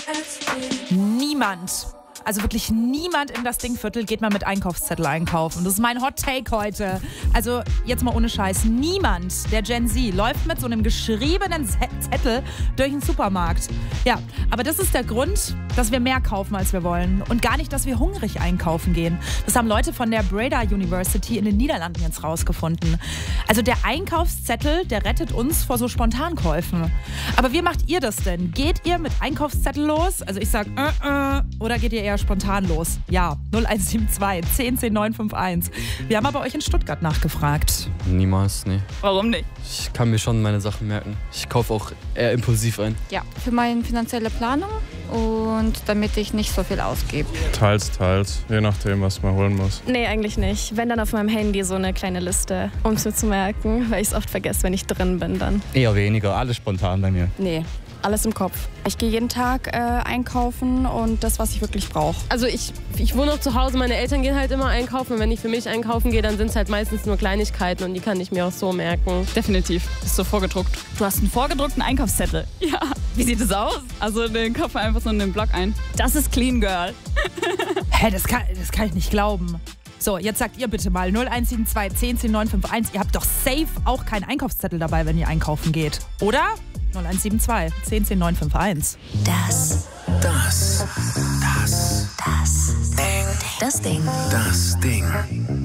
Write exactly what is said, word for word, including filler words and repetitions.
Niemand, also wirklich niemand in das Dingviertel geht mal mit Einkaufszettel einkaufen. Das ist mein Hot Take heute. Also jetzt mal ohne Scheiß. Niemand der Gen Z läuft mit so einem geschriebenen Zettel durch den Supermarkt. Ja, aber das ist der Grund, dass wir mehr kaufen, als wir wollen. Und gar nicht, dass wir hungrig einkaufen gehen. Das haben Leute von der Breda University in den Niederlanden jetzt rausgefunden. Also der Einkaufszettel, der rettet uns vor so Spontankäufen. Aber wie macht ihr das denn? Geht ihr mit Einkaufszettel los? Also ich sag, äh, äh, oder geht ihr eher spontan los? Ja, null eins sieben zwei, zehn zehn neun fünf eins. Wir haben aber euch in Stuttgart nachgefragt. Niemals, nee. Warum nicht? Ich kann mir schon meine Sachen merken. Ich kaufe auch eher impulsiv ein. Ja, für meine finanzielle Planung und damit ich nicht so viel ausgebe. Teils, teils, je nachdem, was man holen muss. Nee, eigentlich nicht. Wenn dann auf meinem Handy so eine kleine Liste, um es mir zu merken, weil ich es oft vergesse, wenn ich drin bin dann. Eher weniger, alles spontan bei mir. Nee, alles im Kopf. Ich gehe jeden Tag äh, einkaufen und das, was ich wirklich brauche. Also ich, ich wohne noch zu Hause, meine Eltern gehen halt immer einkaufen und wenn ich für mich einkaufen gehe, dann sind es halt meistens nur Kleinigkeiten und die kann ich mir auch so merken. Definitiv, ist so vorgedruckt. Du hast einen vorgedruckten Einkaufszettel. Ja. Wie sieht es aus? Also den Kopf einfach so in den Block ein. Das ist Clean Girl. Hä, das kann, das kann ich nicht glauben. So, jetzt sagt ihr bitte mal null eins sieben zwei, zehn zehn neun fünf eins. Ihr habt doch safe auch keinen Einkaufszettel dabei, wenn ihr einkaufen geht, oder? null eins sieben zwei, zehn zehn neun fünf eins. Das. Das. Das. Das. Ding. Das Ding. Das Ding.